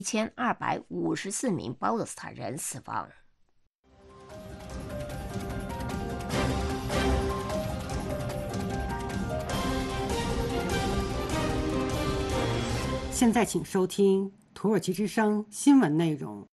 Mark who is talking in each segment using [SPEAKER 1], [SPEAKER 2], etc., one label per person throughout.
[SPEAKER 1] 1254名巴勒斯坦人死亡。
[SPEAKER 2] 现在请收听土耳其之声新闻内容。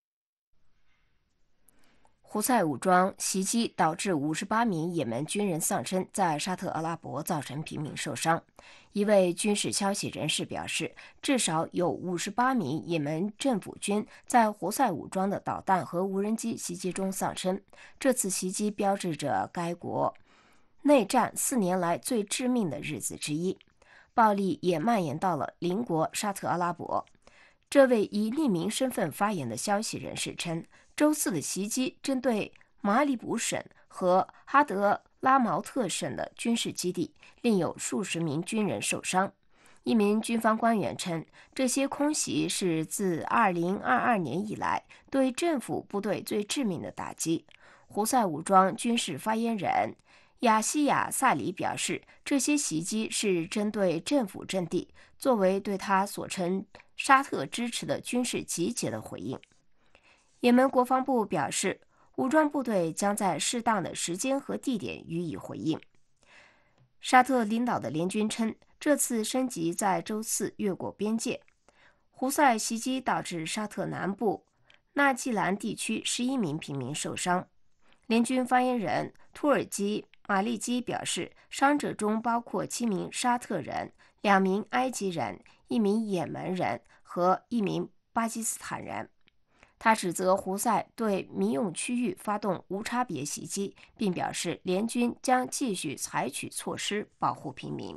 [SPEAKER 1] 胡塞武装袭击导致58名也门军人丧生，在沙特阿拉伯造成平民受伤。一位军事消息人士表示，至少有58名也门政府军在胡塞武装的导弹和无人机袭击中丧生。这次袭击标志着该国内战4年来最致命的日子之一。暴力也蔓延到了邻国沙特阿拉伯。这位以匿名身份发言的消息人士称，周四的袭击针对马里卜省和哈德拉毛特省的军事基地，另有数十名军人受伤。一名军方官员称，这些空袭是自2022年以来对政府部队最致命的打击。胡塞武装军事发言人亚西亚·萨里表示，这些袭击是针对政府阵地，作为对他所称沙特支持的军事集结的回应。也门国防部表示，武装部队将在适当的时间和地点予以回应。沙特领导的联军称，这次升级在周四越过边界。胡塞袭击导致沙特南部纳季兰地区11名平民受伤。联军发言人土耳其马利基表示，伤者中包括7名沙特人、2名埃及人、1名也门人和1名巴基斯坦人。他指责胡塞对民用区域发动无差别袭击，并表示联军将继续采取措施保护平民。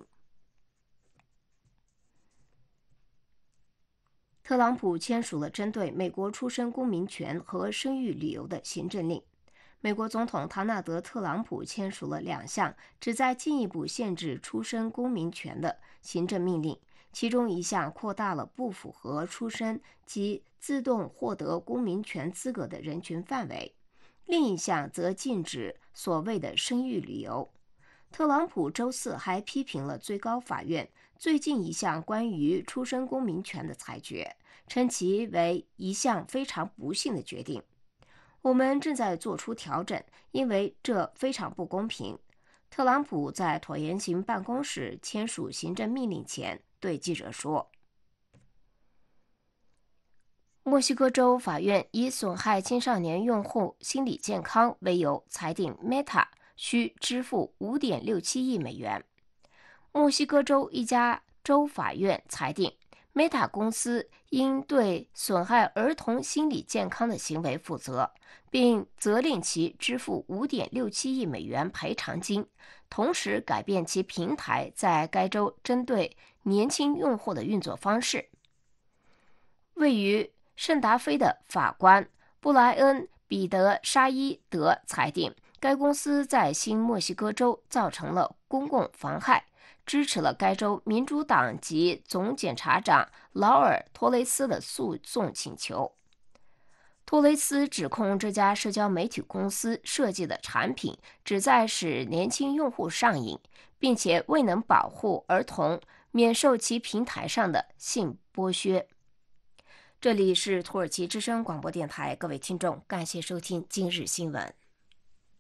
[SPEAKER 1] 特朗普签署了针对美国出生公民权和生育理由的行政令。美国总统唐纳德·特朗普签署了2项旨在进一步限制出生公民权的行政命令，其中一项扩大了不符合出生及自动获得公民权资格的人群范围，另一项则禁止所谓的生育理由。特朗普周四还批评了最高法院最近一项关于出生公民权的裁决，称其为一项非常不幸的决定。我们正在做出调整，因为这非常不公平。特朗普在椭圆形办公室签署行政命令前对记者说。墨西哥州法院以损害青少年用户心理健康为由，裁定 Meta 需支付5.67亿美元。墨西哥州一家州法院裁定Meta 公司应对损害儿童心理健康的行为负责，并责令其支付5.67亿美元赔偿金，同时改变其平台在该州针对年轻用户的运作方式。位于圣达菲的法官布莱恩·彼得沙伊德裁定，该公司在新墨西哥州造成了公共妨害，支持了该州民主党籍总检察长劳尔·托雷斯的诉讼请求。托雷斯指控这家社交媒体公司设计的产品旨在使年轻用户上瘾，并且未能保护儿童免受其平台上的性剥削。这里是土耳其之声广播电台，各位听众，感谢收听今日新闻。